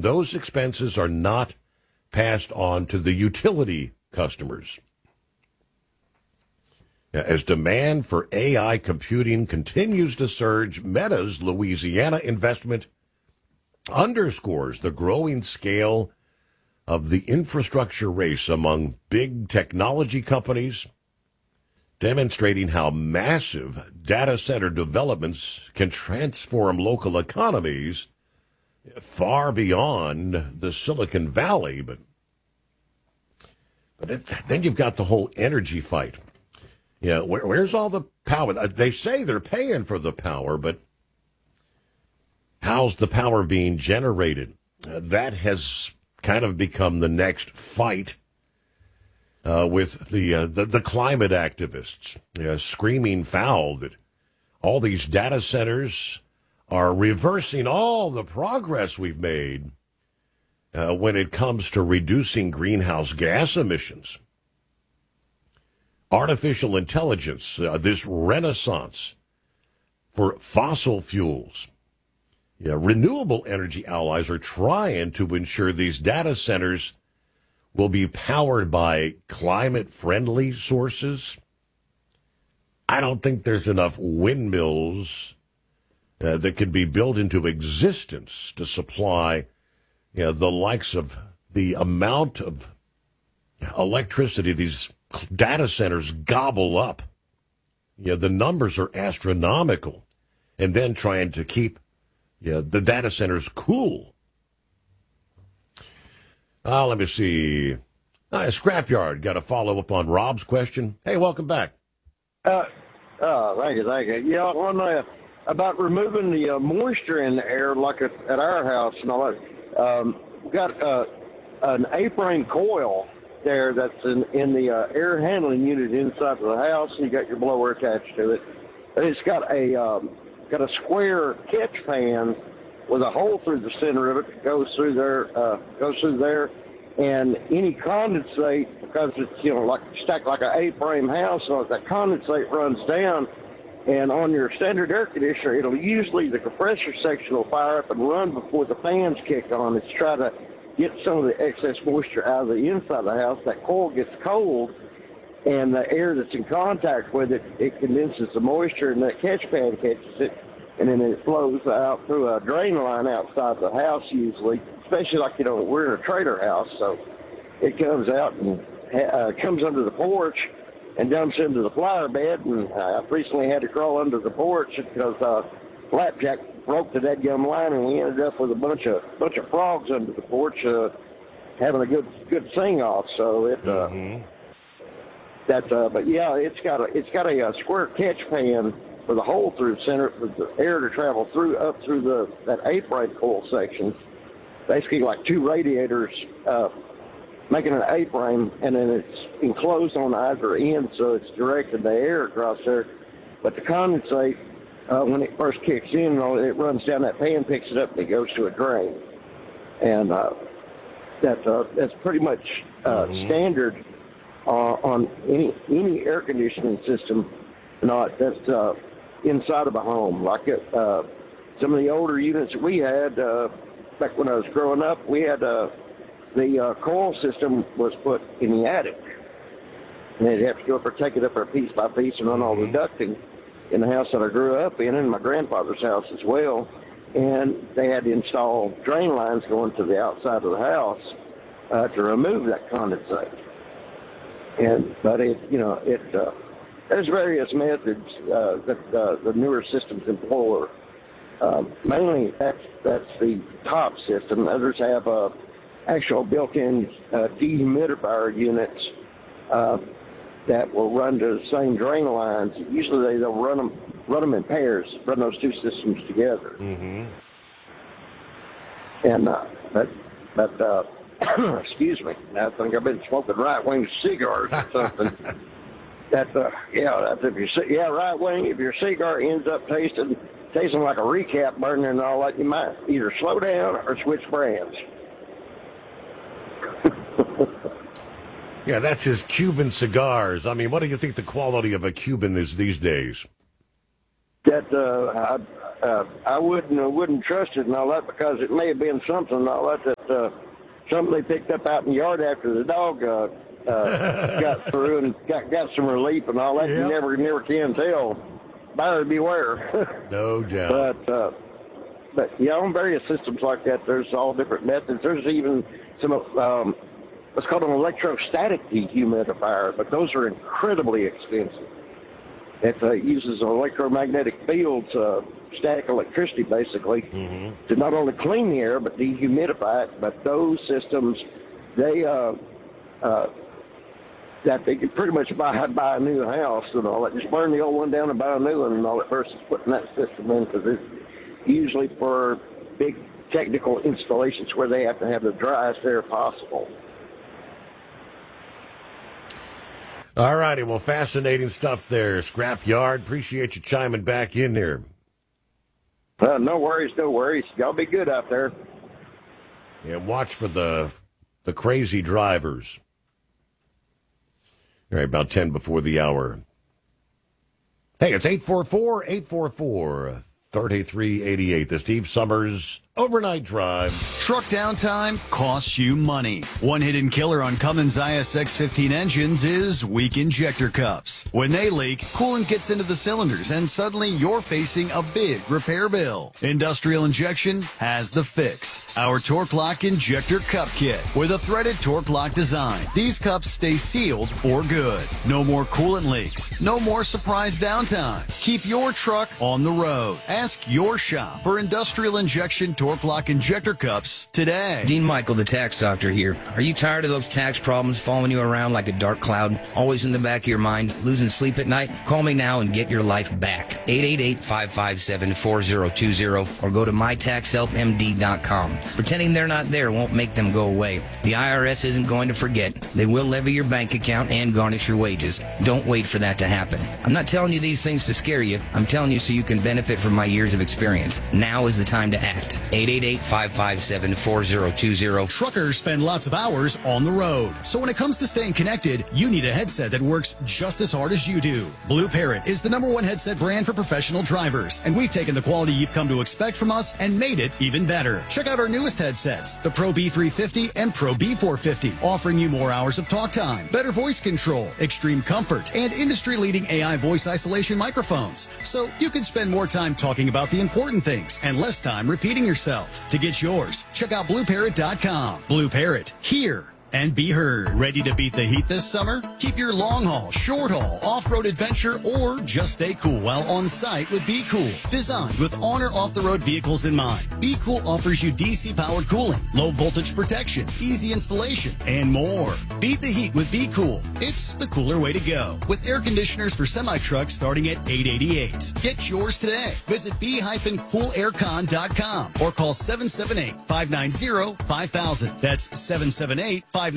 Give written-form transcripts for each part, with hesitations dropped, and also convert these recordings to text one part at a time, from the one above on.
those expenses are not passed on to the utility customers. As demand for AI computing continues to surge, Meta's Louisiana investment underscores the growing scale of the infrastructure race among big technology companies, demonstrating how massive data center developments can transform local economies far beyond the Silicon Valley. But then you've got the whole energy fight. Yeah, where's all the power? They say they're paying for the power, but how's the power being generated? That has kind of become the next fight with the climate activists screaming foul that all these data centers are reversing all the progress we've made when it comes to reducing greenhouse gas emissions. Artificial intelligence, this renaissance for fossil fuels. Renewable energy allies are trying to ensure these data centers will be powered by climate-friendly sources. I don't think there's enough windmills that could be built into existence to supply the likes of the amount of electricity these data centers gobble up. The numbers are astronomical. And then trying to keep the data centers cool. Let me see. Scrapyard got a follow-up on Rob's question. Hey, welcome back. Thank you. Yeah, on about removing the moisture in the air, like at our house and all that. We got an A-frame coil there that's in the air handling unit inside of the house, and you got your blower attached to it. And it's got a square catch pan with a hole through the center of it that goes through there, and any condensate, because it's like stacked like an A-frame house, so if that condensate runs down, and on your standard air conditioner, the compressor section will fire up and run before the fans kick on. It's try to get some of the excess moisture out of the inside of the house. That coil gets cold, and the air that's in contact with it, it condenses the moisture, and that catch pan catches it, and then it flows out through a drain line outside the house usually, especially like, we're in a trailer house, so it comes out and comes under the porch and dumps into the flower bed, and I recently had to crawl under the porch because Flapjack broke the dead-gum line, and we ended up with a bunch of frogs under the porch having a good sing-off. So but yeah, it's got a square catch pan with a hole through the center for the air to travel up through that A-frame coil section. Basically, like two radiators making an A-frame, and then it's enclosed on either end, so it's directed the air across there. But the condensate, when it first kicks in, it runs down that pan, picks it up, and it goes to a drain. And that's pretty much standard on any air conditioning system. That's inside of a home. Like some of the older units that we had back when I was growing up, we had the coil system was put in the attic, and they'd have to go up or take it up there piece by piece and run all the ducting in the house that I grew up in, and my grandfather's house as well. And they had to install drain lines going to the outside of the house to remove that condensate. But there's various methods that the newer systems employ. Mainly, that's the top system. Others have actual built-in dehumidifier units that will run to the same drain lines. Usually, they'll run them in pairs, run those two systems together. Mm-hmm. And excuse me, I think I've been smoking right-wing cigars or something. Right wing. If your cigar ends up tasting like a recap burner and all that, you might either slow down or switch brands. Yeah, that's his Cuban cigars. I mean, what do you think the quality of a Cuban is these days? That I wouldn't trust it and all that, because it may have been something and all that something they picked up out in the yard after the dog got through and got some relief and all that. Yep. You never can tell. Buyer beware. No doubt. But yeah, on various systems like that, there's all different methods. There's even some what's called an electrostatic dehumidifier, but those are incredibly expensive. It uses electromagnetic fields, static electricity, basically, to not only clean the air but dehumidify it. But those systems, that they can pretty much buy a new house and all that. Just burn the old one down and buy a new one and all that versus putting that system in, because it's usually for big technical installations where they have to have the driest air possible. All righty. Well, fascinating stuff there, Scrap Yard. Appreciate you chiming back in there. No worries. Y'all be good out there. Yeah, watch for the crazy drivers. All right, about 10 before the hour. Hey, it's 844-3388, the Steve Summers Overnight Drive. Truck downtime costs you money. One hidden killer on Cummins ISX-15 engines is weak injector cups. When they leak, coolant gets into the cylinders and suddenly you're facing a big repair bill. Industrial Injection has the fix. Our Torque Lock Injector Cup Kit with a threaded Torque Lock design. These cups stay sealed for good. No more coolant leaks. No more surprise downtime. Keep your truck on the road. Ask your shop for Industrial Injection Torque Lock Injector Cups today. Dean Michael, the tax doctor here. Are you tired of those tax problems following you around like a dark cloud, always in the back of your mind, losing sleep at night? Call me now and get your life back. 888-557-4020 or go to mytaxhelpmd.com. Pretending they're not there won't make them go away. The IRS isn't going to forget. They will levy your bank account and garnish your wages. Don't wait for that to happen. I'm not telling you these things to scare you. I'm telling you so you can benefit from my years of experience. Now is the time to act. 888-557-4020. Truckers spend lots of hours on the road. So when it comes to staying connected, you need a headset that works just as hard as you do. Blue Parrot is the #1 headset brand for professional drivers, and we've taken the quality you've come to expect from us and made it even better. Check out our newest headsets, the Pro B350 and Pro B450, offering you more hours of talk time, better voice control, extreme comfort, and industry-leading AI voice isolation microphones. So you can spend more time talking about the important things and less time repeating yourself. To get yours, check out BlueParrot.com. Blue Parrot, hear and be heard. Ready to beat the heat this summer? Keep your long haul, short haul, off-road adventure, or just stay cool while on site with Be Cool. Designed with on or off-the-road vehicles in mind, Be Cool offers you DC-powered cooling, low voltage protection, easy installation, and more. Beat the heat with Be Cool. It's the cooler way to go. With air conditioners for semi-trucks starting at $888. Get yours today. Visit b-coolaircon.com or call 778-590-5000. That's 778-590-5000.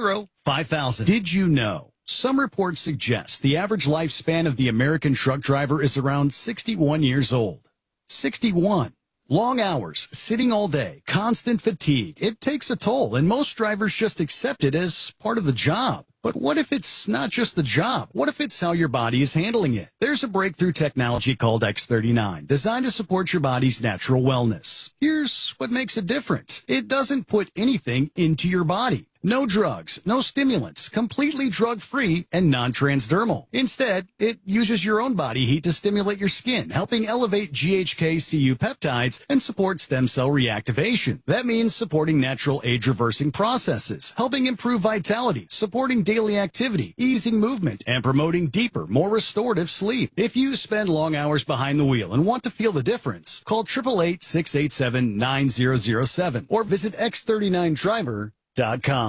Did you know? Some reports suggest the average lifespan of the American truck driver is around 61 years old. 61. Long hours, sitting all day, constant fatigue. It takes a toll, and most drivers just accept it as part of the job. But what if it's not just the job? What if it's how your body is handling it? There's a breakthrough technology called X39, designed to support your body's natural wellness. Here's what makes it different. It doesn't put anything into your body. No drugs, no stimulants, completely drug-free and non-transdermal. Instead, it uses your own body heat to stimulate your skin, helping elevate GHK-Cu peptides and support stem cell reactivation. That means supporting natural age-reversing processes, helping improve vitality, supporting daily activity, easing movement, and promoting deeper, more restorative sleep. If you spend long hours behind the wheel and want to feel the difference, call 888-687-9007 or visit x39driver.com.